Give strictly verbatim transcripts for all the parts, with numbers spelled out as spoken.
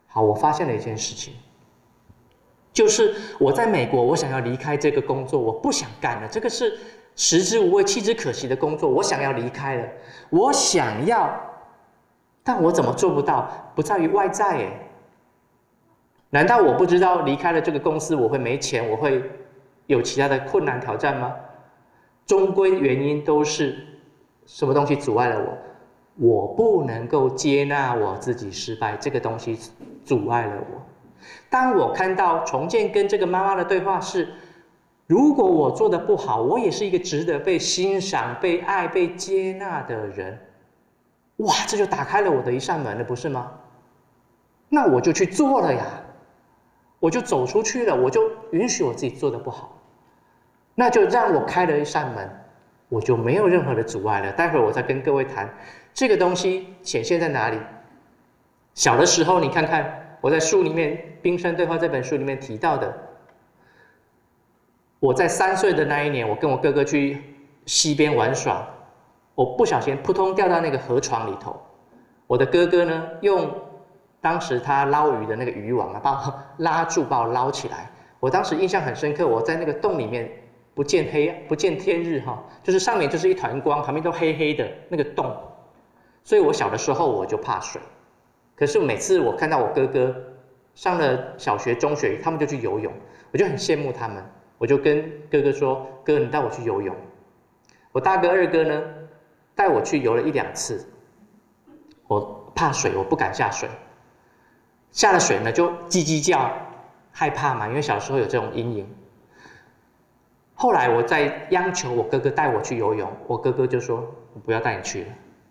好，我发现了一件事情，就是我在美国，我想要离开这个工作，我不想干了，这个是食之无味，弃之可惜的工作，我想要离开了，我想要，但我怎么做不到？不在于外在耶。难道我不知道离开了这个公司，我会没钱，我会有其他的困难挑战吗？终归原因都是什么东西阻碍了我？我不能够接纳我自己失败，这个东西阻碍了我。当我看到重建跟这个妈妈的对话是，如果我做的不好，我也是一个值得被欣赏、被爱、被接纳的人，哇，这就打开了我的一扇门了，不是吗？那我就去做了呀，我就走出去了，我就允许我自己做的不好，那就让我开了一扇门，我就没有任何的阻碍了。待会儿我再跟各位谈这个东西显现在哪里。小的时候，你看看我在书里面《冰山对话》这本书里面提到的，我在三岁的那一年，我跟我哥哥去溪边玩耍，我不小心扑通掉到那个河床里头。我的哥哥呢，用当时他捞鱼的那个渔网啊，把我拉住，把我捞起来。我当时印象很深刻，我在那个洞里面不见黑，不见天日哈，就是上面就是一团光，旁边都黑黑的那个洞。所以我小的时候我就怕水，可是每次我看到我哥哥上了小学、中学，他们就去游泳，我就很羡慕他们。我就跟哥哥说：“哥，你带我去游泳。”我大哥、二哥呢，带我去游了一两次。我怕水，我不敢下水。下了水呢，就叽叽叫，害怕嘛，因为小时候有这种阴影。后来我在央求我哥哥带我去游泳，我哥哥就说：“我不要带你去了。”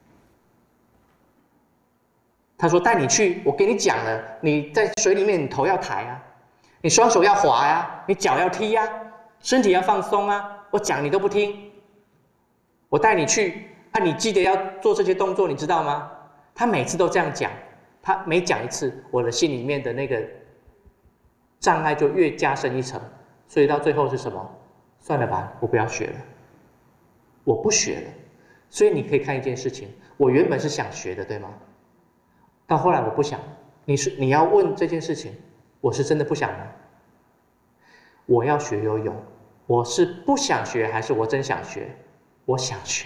他说：“带你去，我给你讲了，你在水里面，你头要抬啊，你双手要滑呀，你脚要踢呀，身体要放松啊，我讲你都不听。我带你去，啊，你记得要做这些动作，你知道吗？”他每次都这样讲，他每讲一次，我的心里面的那个障碍就越加深一层，所以到最后是什么？算了吧，我不要学了，我不学了。所以你可以看一件事情，我原本是想学的，对吗？到后来我不想。你是你要问这件事情，我是真的不想吗？我要学游泳，我是不想学还是我真想学？我想学。